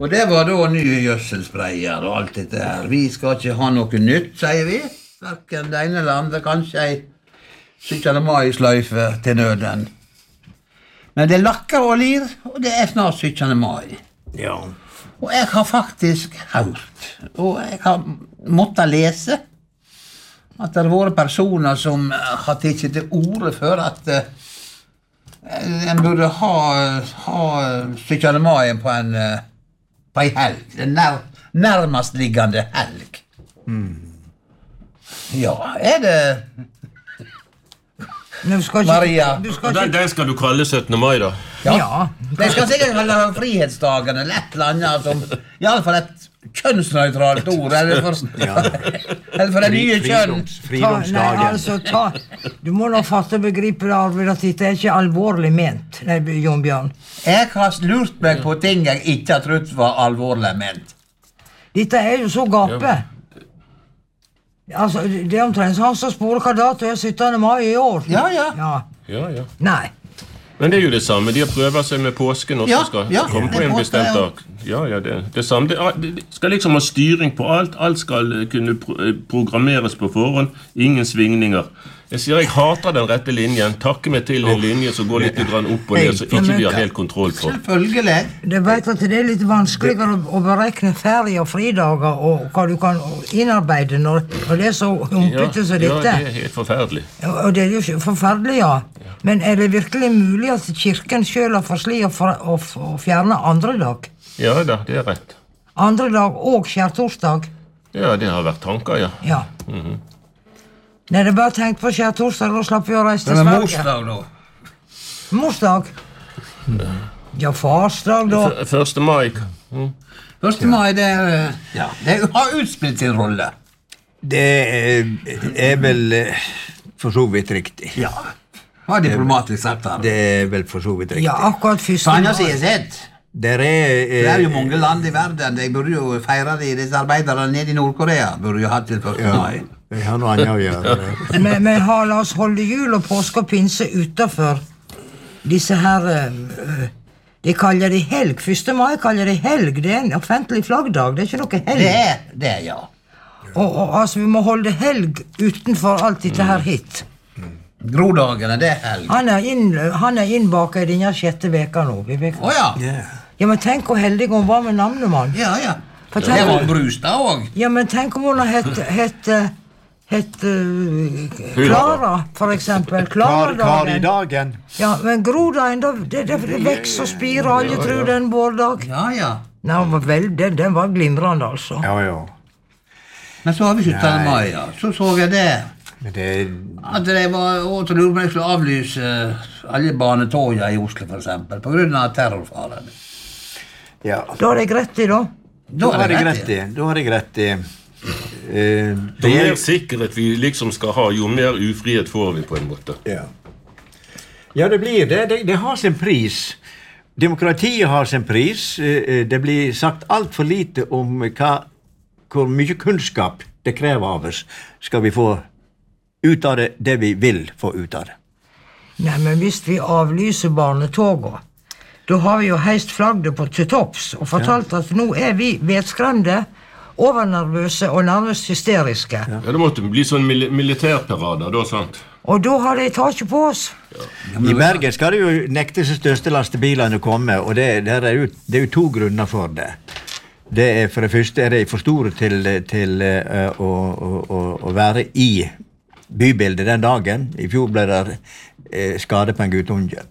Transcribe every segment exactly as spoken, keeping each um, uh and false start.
Og det var da nye gjødselsprayer og alt dette her. Vi skal ikke ha noe nytt, sier vi. Hverken det ene eller andre, kanskje ei syttende mai-sløyfe til nøden. Men det lakker og lir, og det er snart syttende mai. Ja. Og jeg har faktisk hørt, og jeg har måttet lese, at det har vært personer som har tatt til orde for at uh, en burde ha, ha syttende mai på en, uh, på en helg, en nær, nærmest liggende helg. Mm. Ja, er det... Ikke, Maria. Og den, den skal du kalle syttende mai da? Ja. ja. Det skal sikkert kalle frihetsdagen eller et eller annet som, i alle fall et kjønnsneutralt ord, eller for, ja. eller for det nye kjønn. Fridomsdagen. Nei, altså, ta, du må nå fatte begripet Arvid, at dette er ikke alvorlig ment, nei, Jon Bjørn. Jeg har lurt meg på ting jeg ikke har trodd var alvorlig ment. Dette er jo så gape. Altså, det er omtrent han som sporer hva dato er syttende mai i år. Ja, ja. Ja, ja. ja. Nei. Men det er jo det samme, de har prøvet seg med påsken også, ja, skal ja, komme på en bestemt dag. Ja, ja, det, det samme. Det, det skal liksom ha styring på alt, alt skal kunne pro programmeres på forhånd, ingen svingninger. Jeg sier, jeg hater den rette linjen, takker meg til en linje som går litt grann opp og ned, så ikke vi har helt kontroll på. Selvfølgelig. Du vet at det er litt vanskeligere å berekne ferie og fridager, og hva du kan innarbeide når, når det er så ombyttet som dette. Ja, det er helt forferdelig. Og det er jo forferdelig, ja. Men er det virkelig mulig at kirken selv har forslig å, å, å fjerne andre dag? Ja da, det er rett. Andre dag og skjærtorsdag? Ja, det har vært tanker, ja. Ja. Mhm. Nei, det er bare tenkt på skjærtorsdag, og slapp vi å reise til Sverige. Sverige. Morsdag, da. Morsdag? Mm. Ja, farsdag, da. F første mai. Mm. Første mai, det er... Ja, det har utspilt sin rolle. Det er, er vel for så vidt riktig. Ja. Hva er diplomatisk sagt her? Det er vel for så vidt riktig. Ja, akkurat første Sanja mai. sier sitt. Der er, Det er jo mange land i verden. De burde jo feire de, disse arbeiderne nede i Nord-Korea. Burde jo ha til første ja, mai. jeg har noe annet å gjøre. Men, men ha, la oss holde jul og påske og pinse utenfor disse her uh, de kaller det helg. første mai kaller det helg. Det er en offentlig flaggdag. Det er ikke noe helg. Det er det, ja. Og, og altså, vi må holde helg utenfor alt dette her hit. Grodagene, det er helg. Han er, inn, han er innbaka i denne sjette veka nå. Å ja. Yeah. Ja, men tenk hvor heldig hun var med navnemann. Ja, ja. For Det tenk, var Brustad også. ja, men tenk om hun har hett hett hett uh, Klara, for eksempel. Kari Klara-dagen. dagen. Ja, men Grodagen, det, det, det vekst og spirer, alle tror det er en vårdag. Ja, ja. Nei, den var, vel, den, den var glimrende, altså. Ja, ja. Men så har vi syttende mai, ja. Så så jeg det. Men det At det var også lurer på om jeg skulle avlyse alle banetåger i Oslo, for eksempel, på grunn av terrorfaren. ja. Da er det greit i, da. Da har jeg rett i. Da har jeg rett i. Uh, Jo mer sikkerhet vi liksom skal ha, jo mer ufrihet får vi på en måte. Ja. Ja, det blir det. Det, det har sin pris. Demokratiet har sin pris. Uh, det blir sagt alt for lite om hva, hvor mye kunnskap det krever av oss. Skal vi få ut av det det vi vil få ut av det. Nei, men hvis vi avlyser barnetoga, da har vi jo heist flagget på til topps og fortalt ja. At nå er vi vetskremde, overnervøse og nærmest hysteriske. Ja, det måtte bli sånn mil militærparader da, sant? Og da har de taket på oss. Ja. I Bergen skal det jo nekte seg største lastebilene å komme, og det, der er jo, det er jo to grunner for det. Det er for det første er de for store til, til uh, å, å, å være i bybildet den dagen. I fjor ble det uh, skade på en guttunge.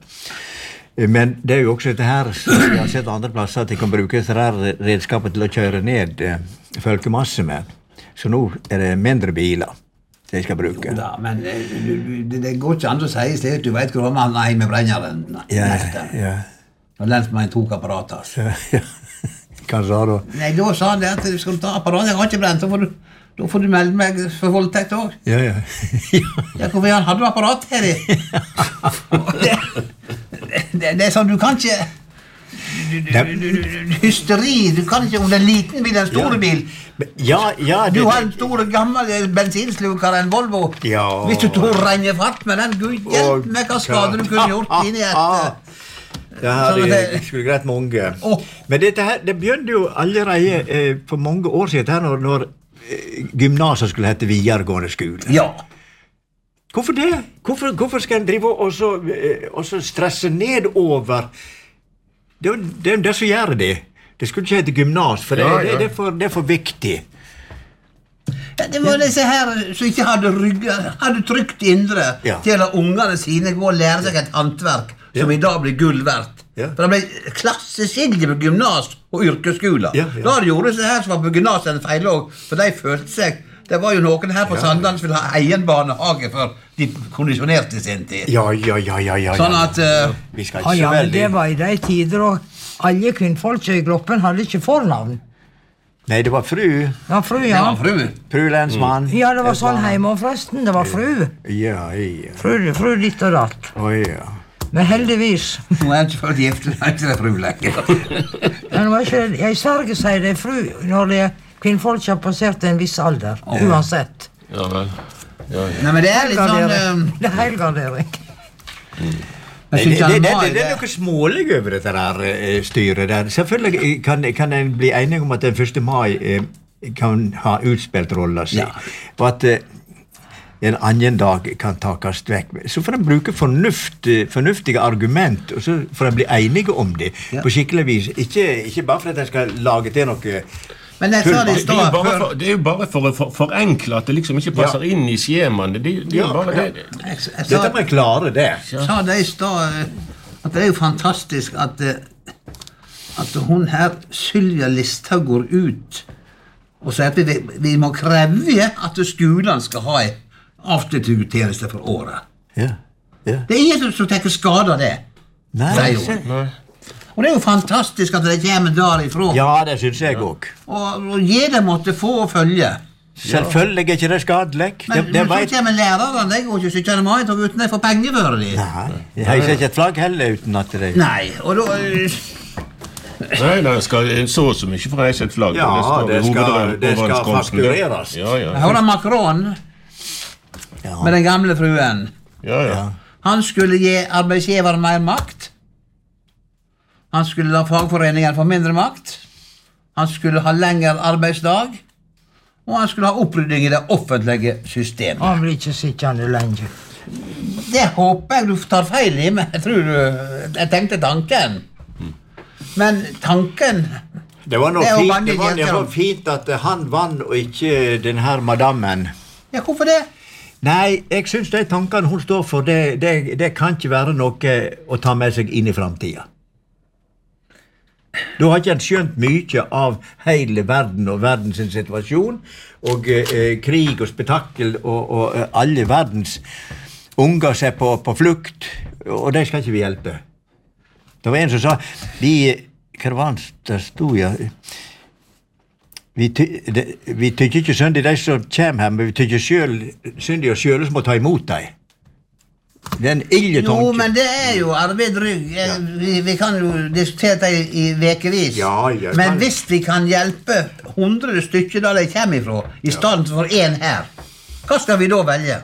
Men det er jo også dette her, jeg har sett andre plasser, at de kan bruke dette her redskapet til å kjøre ned uh, folkemasse med. Så nå er det mindre biler de skal bruke. Jo da, men det, det, det går ikke an å si i stedet. Du vet hvor man er med brenneren. Ja, ja. Og lensmannen tok apparatet. Altså. Ja, ja. Hva sa du? Nei, da sa han det at du skal ta apparatet. Jeg har ikke brent, da får du, da får du melde meg for voldtekt også. Ja, ja. Ja, hvorfor han hadde du apparat her i? det, det, det er sånn, du kan ikke... Du, du, du, du, du, hysteri, du kan ikke om det er en liten bil, en stor bil. Ja, ja. Du har en stor, gammel bensinslukere, en Volvo. Ja. Hvis du tog regner fart med den, gud hjelp meg, hva skader du kunne gjort inn i et... Ja, Sånn det, at det- skulle greit mange. Åh. Men dette her, det begynte jo allerede eh, for mange år siden her, når, når eh, gymnaset skulle hete videregående skole. Ja. Hvorfor det? Hvorfor, hvorfor skal en drive og så, eh, og så stresse nedover? Det er jo det, er jo det som gjør det. Det skulle ikke hete gymnas, for det, Ja, ja. det, det, er for, det er for viktig. Ja, det var disse her som ikke hadde, rygg, hadde trygt indre Ja. til å la ungene sine gå og lære seg et håndverk som Ja. i dag blir gull verdt. Ja. For det ble klasseskilje på gymnas og yrkesskoler. Ja, ja. Da gjorde disse her som var på gymnas en feil òg, for de følte seg. Det var jo noen her på Sandland som ville ha egen barnehage for de kondisjonerte i sin tid. Ja, ja, ja, ja, ja. Sånn ja. at eh, Vi skal Ja, ikke ja, så men veldig... det var i de tider, og alle kvinnfolk i Gloppen hadde ikke fornavn. Nei, det var fru. Ja, fru, det ja. var fru. Fru lensmann. Ja, det var sånn hjemme forresten. Det var fru. Ja, ja. Fru, fru ditt og datt. Å, ja. Men heldigvis. Nå er jeg ikke født gift, jeg er ikke det fru lenger. Men det var ikke, I Sverige sier det fru når det kvinnfolk har passert en viss alder. Uansett. Ja vel. Ja, ja. Nei, men det er litt sånn Helgardering. eh, Det er helgardering. jeg Nei, synes det, han det, det, var i det, det er noe smålig over dette der eh, styret der. Selvfølgelig kan, kan en bli enig om at den første mai eh, kan ha utspilt rolla si, Ja. og at eh, en annen dag kan takes vekk. Så får en bruke fornuft, eh, fornuftige argument, og så får en bli enige om det Ja. på skikkelig vis. Ikke, ikke bare for at en skal lage til noe. Men jeg sa det i Det er, jo stad bare før for, det er jo bare for å for, forenkle at det liksom ikke passer inn i skjemaene. Det, det er jo Ja, bare ja. det. jeg, jeg Dette sa, må en klare, det. sa det i stad eh, at det er jo fantastisk at eh, at hun her Sylvia Listhaug går ut og sier at vi, vi må kreve at skolen skal ha en avslutningstjeneste for året. Ja. Ja. Det er ingen som tar skade av det. Nei, Sier hun. se- Nei. Og det er jo fantastisk at det kommer derifra. ja, det syns jeg òg. Og, og gi dem måtte få å følge. Selvfølgelig er ikke det skadelig. Men, Det, det men så vet kommer lærerne. De går ikke syttende mai uten de får penger for det. Nei, jeg har ikke et flagg heller uten at det Nei, og da eh, Nei, det skal så og så mye for å reise et flagg. Ja, og det i skal- hovedover- det skal overenskomsten, det. faktureres. Ja, ja. Jeg hører Macron Ja. med den gamle fruen. ja, ja. Han skulle gi arbeidsgiver mer makt. Han skulle la fagforeningen få mindre makt. Han skulle ha lengre arbeidsdag. Og han skulle ha opprydding i det offentlige systemet. Han blir ikke sittende lenge. Det håper jeg du tar feil i, men jeg tror du Jeg tenkte tanken. Men tanken Det var, noe Det er jo fint, vanlig det, var, det var gjenstand. fint at han vant, og ikke den her madammen. Ja, hvorfor det? Nei, jeg syns de tankene hun står for, det, det, det kan ikke være noe å ta med seg inn i framtida. Da har ikke en skjønt mye av hele verden og verdens situasjon, og eh, krig og spetakkel, og, og eh, alle verdens unger ser på, på flukt, og de skal ikke vi hjelpe. Det var en som sa vi, hva var det der stod, ja? Vi, ty, det, vi tykker ikke synd i de som kommer her, men vi tykker selv, synd i oss selv som må ta imot dem. Det er en ille Jo, tanke. men det er jo arbeid rygg. Eh, Vi, vi kan jo diskutere det i, i vekevis. Ja, ja, men kan- hvis vi kan hjelpe hundre stykker der de kommer ifra, i stedet for én her, hva skal vi da velge?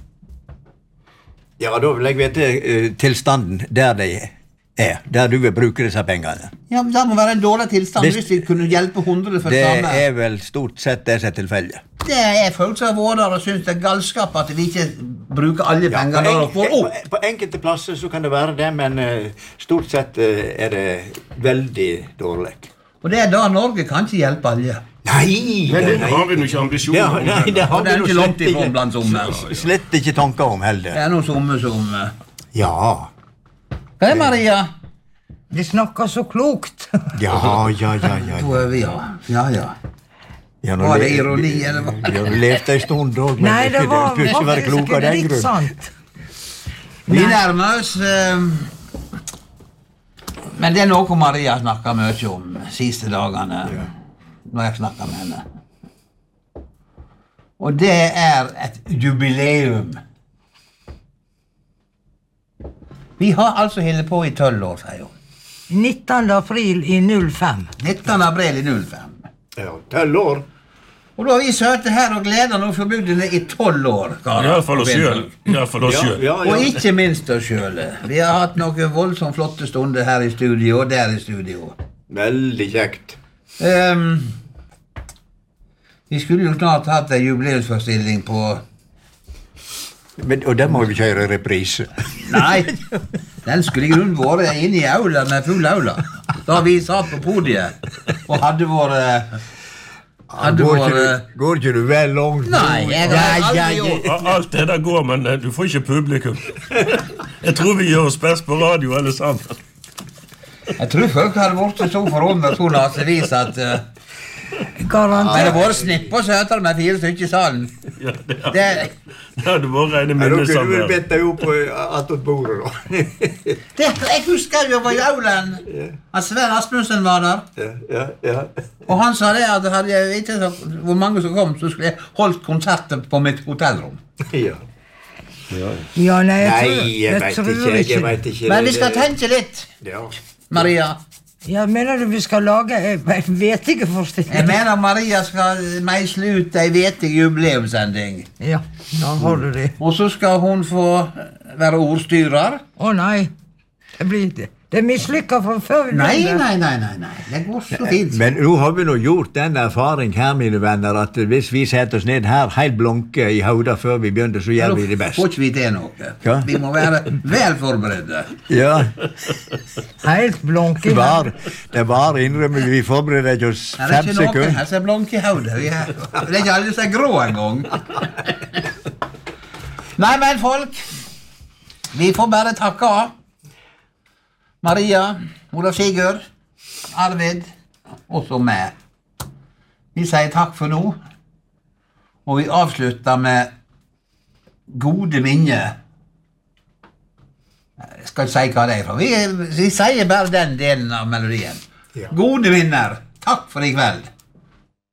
Ja, da vil jeg vite eh, tilstanden der de er, der du vil bruke disse pengene. Ja, men Det må være en dårlig tilstand Det- hvis vi kunne hjelpe hundre for Det samme. er vel stort sett det som er tilfellet. Det er folk som har vært der og syns det er galskap at vi ikke bruker alle Ja, pengene på, der og en, får på, opp. på enkelte plasser så kan det være det, men eh, stort sett eh, er det veldig dårlig. Og det er da Norge kan ikke hjelpe alle. Nei! Men det nei. har vi jo ikke Det, ambisjoner om. nei, det har Og det er vi ikke nå langt slett ifra ikke- blant somme. Slett ikke tanker om Det heller. er noe somme som eh, Ja. Hva er det, Maria? De snakker så klokt. Ja, ja, ja, ja. Hvor er vi, ja? Ja, ja. ja nå Var det le- ironi, eller hva? Ja, vi levde en stund òg, men Nei, det var skulle ikke være faktisk klok av den litt grunn. sant. Vi nærmer oss eh, Men det er noe Maria snakker mye om de siste dagene. Når jeg snakker med henne. Og det er et jubileum. Vi har altså holdt på i tolv år, sier hun. nittende april i null fem. nittende april i null fem. Ja, tolv år. Og da har vi søte her og gleder nå for bygdene i tolv år. I hvert fall oss selv. I hvert fall oss Ja, selv. ja, ja. Og ikke minst oss selv. Vi har hatt noen voldsomt flotte stunder her i studio og der i studio. Veldig kjekt. Ehm, vi skulle jo snart hatt en jubileumsforstilling på... Men, og der må vi kjøre reprise. Nei, den skulle i grunnen vært inne i aula med full aula. Da vi satt på podiet og hadde vært... Hadde Går ikke, vært... du, går ikke du vel langt? Nei, jeg har aldri gjort. A- Alt det der går, men eh, du får ikke publikum. Jeg tror vi gjør oss best på radio alle sammen. Jeg tror folk hadde vært så forundret så nasevis at... Uh, Garantert. det hadde vært snipp og søtere med fire stykker i salen. Ja, det, Det... ja, det var rene Ja, da kunne du vel minnesamler. bedt deg opp attåt bordet, da. Det, jeg husker jo på jaulen at Sven Asmussen var der, Ja, ja, ja. og han sa det at hadde jeg ikke så, hvor mange som kom, så skulle jeg holdt konserten på mitt hotellrom. ja. Ja, nei, jeg tror, Nei, jeg vet tror ikke, jeg vet ikke. Men vi skal tenke litt, Ja. Maria. Ja, mener du vi skal lage en vetige forestilling? Jeg mener Maria skal meisle ut ei vetig jubileumsending. Ja, da har du det. Og så skal hun få være ordstyrer. Å nei, det blir det. Det er mislykket fra før vi Nei, begynte. nei, nei, nei, nei. Det går så fint. Men nå har vi nå gjort den erfaring her, mine venner, at hvis vi setter oss ned her helt blanke i hodet før vi begynner, så gjør vi det best. Får ikke vi til noe. Hva? Vi må være vel forberedte. Ja, Helt blanke. var, det var innrømmer vi forbereder ikke oss Her er fem ikke noen sekunder. her som er blanke i hodet. Vi er- Det er ikke alle som er grå engang. Nei, men folk, vi får bare takke av. Maria, Olav Sigurd, Arvid, og så meg. Vi sier takk for nå, og vi avslutter med gode minner. Jeg skal ikke si hva det er fra. Vi, vi sier bare den delen av melodien. Ja. Gode minner. Takk for i kveld.